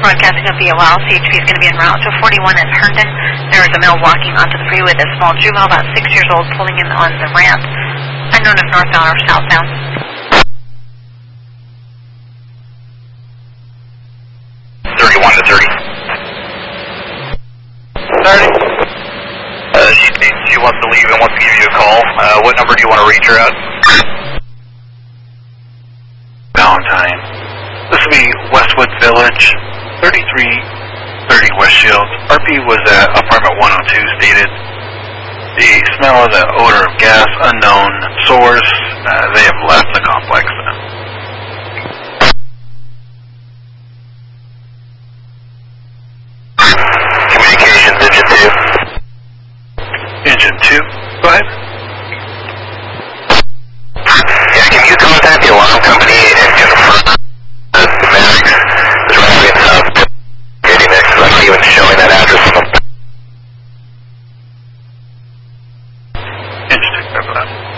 broadcasting of VOL. CHP is going to be en route to 41 at Herndon. There is a male walking onto the freeway with a small juvenile about 6 years old pulling in on the ramp. Unknown if northbound or southbound. 31 to 30. 30. She wants to leave and wants to give you a call. What number do you want to reach her at? Valentine. This will be Westwood Village, 3330 West Shields. RP was at apartment 102 stated. The smell of the odor of gas, unknown source. They have left the complex. Communications, Engine 2. Engine 2, go ahead. Yeah, can you contact the alarm company and confirm the Maddox driving getting next? I'm not even showing that address on the